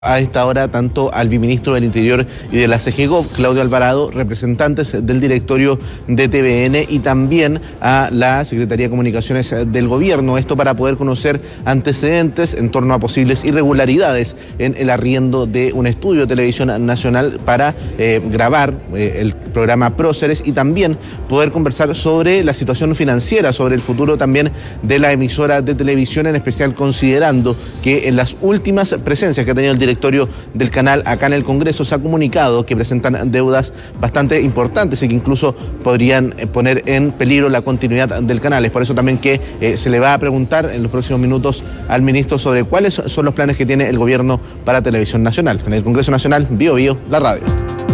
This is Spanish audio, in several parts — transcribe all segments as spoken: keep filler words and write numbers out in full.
A esta hora, tanto al viceministro del Interior y de la C G Gov, Claudio Alvarado, representantes del directorio de T V N y también a la Secretaría de Comunicaciones del Gobierno. Esto para poder conocer antecedentes en torno a posibles irregularidades en el arriendo de un estudio de televisión nacional para eh, grabar eh, el programa Próceres y también poder conversar sobre la situación financiera, sobre el futuro también de la emisora de televisión, en especial considerando que en las últimas presencias que ha tenido el directorio directorio del canal acá en el Congreso se ha comunicado que presentan deudas bastante importantes y que incluso podrían poner en peligro la continuidad del canal. Es por eso también que eh, se le va a preguntar en los próximos minutos al ministro sobre cuáles son los planes que tiene el gobierno para Televisión Nacional. En el Congreso Nacional, Bio Bio, la radio.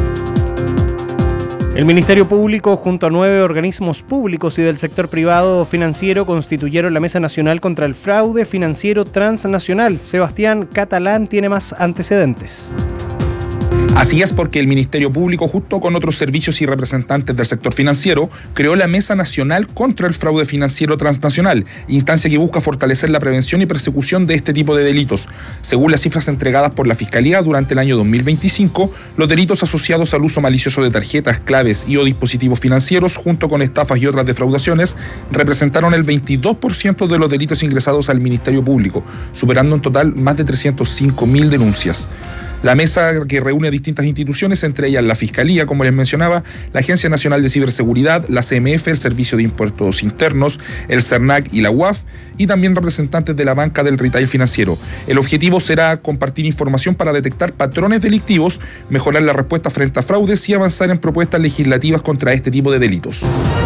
El Ministerio Público, junto a nueve organismos públicos y del sector privado financiero, constituyeron la Mesa Nacional contra el Fraude Financiero Transnacional. Sebastián Catalán tiene más antecedentes. Así es, porque el Ministerio Público, junto con otros servicios y representantes del sector financiero, creó la Mesa Nacional contra el Fraude Financiero Transnacional, instancia que busca fortalecer la prevención y persecución de este tipo de delitos. Según las cifras entregadas por la Fiscalía, durante el año dos mil veinticinco, los delitos asociados al uso malicioso de tarjetas, claves y o dispositivos financieros, junto con estafas y otras defraudaciones, representaron el veintidós por ciento de los delitos ingresados al Ministerio Público, superando en total más de trescientos cinco mil denuncias. La mesa, que reúne a distintas instituciones, entre ellas la Fiscalía, como les mencionaba, la Agencia Nacional de Ciberseguridad, la C M F, el Servicio de Impuestos Internos, el CERNAC y la U A F, y también representantes de la banca del retail financiero. El objetivo será compartir información para detectar patrones delictivos, mejorar la respuesta frente a fraudes y avanzar en propuestas legislativas contra este tipo de delitos.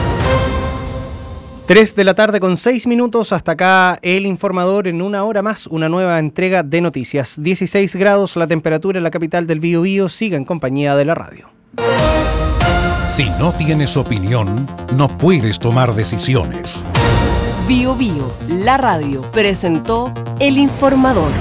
Tres de la tarde con seis minutos, hasta acá El Informador. En una hora más, una nueva entrega de noticias. dieciséis grados la temperatura en la capital del Bío Bío. Siga en compañía de la radio. Si no tienes opinión, no puedes tomar decisiones. Bío Bío, la radio, presentó El Informador.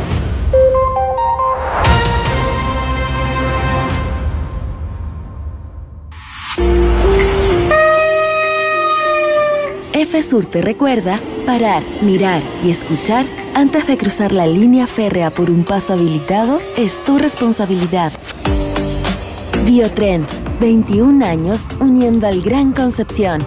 FSUR te recuerda parar, mirar y escuchar antes de cruzar la línea férrea por un paso habilitado es tu responsabilidad. Biotren, veintiún años uniendo al Gran Concepción.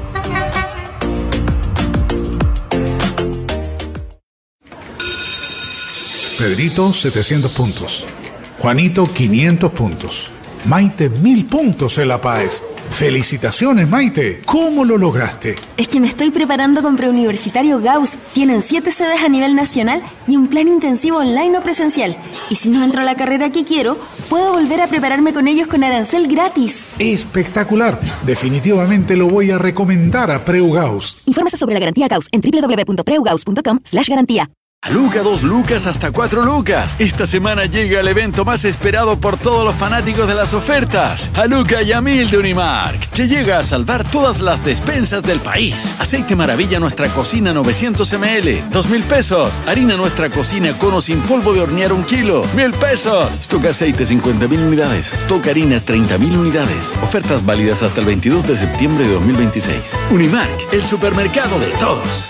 Pedrito, setecientos puntos. Juanito, quinientos puntos. Maite, mil puntos en La Paz. ¡Felicitaciones, Maite! ¿Cómo lo lograste? Es que me estoy preparando con Preuniversitario Gauss. Tienen siete sedes a nivel nacional y un plan intensivo online o presencial. Y si no entro a la carrera que quiero, puedo volver a prepararme con ellos con arancel gratis. ¡Espectacular! Definitivamente lo voy a recomendar a Preu Gauss. Infórmese sobre la garantía Gauss en doble u doble u doble u punto preu gauss punto com slash garantía. Luca, dos lucas hasta cuatro lucas. Esta semana llega el evento más esperado por todos los fanáticos de las ofertas. A Luca y a mil de Unimark, que llega a salvar todas las despensas del país. Aceite Maravilla Nuestra Cocina novecientos mililitros, dos mil pesos. Harina Nuestra Cocina Cono sin polvo de hornear un kilo, mil pesos. Stock Aceite cincuenta mil unidades. Stock Harinas treinta mil unidades. Ofertas válidas hasta el veintidós de septiembre de dos mil veintiséis. Unimark, el supermercado de todos.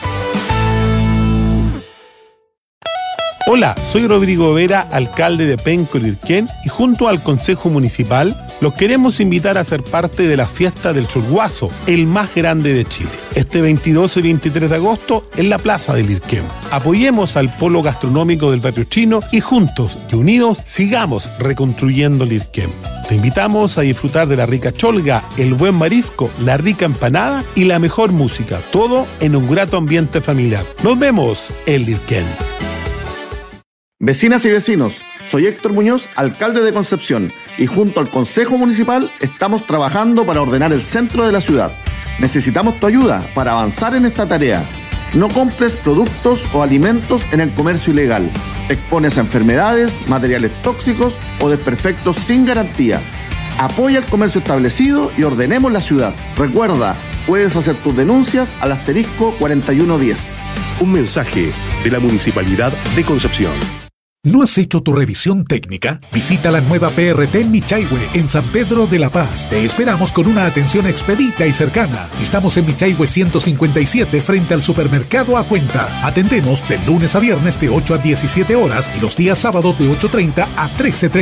Hola, soy Rodrigo Vera, alcalde de Penco, Lirquén, y junto al Consejo Municipal los queremos invitar a ser parte de la fiesta del Churguazo, el más grande de Chile. Este veintidós y veintitrés de agosto en la Plaza de Lirquén. Apoyemos al polo gastronómico del barrio chino y juntos y unidos sigamos reconstruyendo Lirquén. Te invitamos a disfrutar de la rica cholga, el buen marisco, la rica empanada y la mejor música, todo en un grato ambiente familiar. Nos vemos en Lirquén. Vecinas y vecinos, soy Héctor Muñoz, alcalde de Concepción, y junto al Consejo Municipal estamos trabajando para ordenar el centro de la ciudad. Necesitamos tu ayuda para avanzar en esta tarea. No compres productos o alimentos en el comercio ilegal. Expones a enfermedades, materiales tóxicos o desperfectos sin garantía. Apoya el comercio establecido y ordenemos la ciudad. Recuerda, puedes hacer tus denuncias al asterisco cuarenta y uno diez. Un mensaje de la Municipalidad de Concepción. ¿No has hecho tu revisión técnica? Visita la nueva P R T Michaihue en San Pedro de la Paz. Te esperamos con una atención expedita y cercana. Estamos en Michaihue ciento cincuenta y siete frente al supermercado A Cuenta. Atendemos de lunes a viernes de ocho a diecisiete horas y los días sábados de ocho treinta a trece treinta.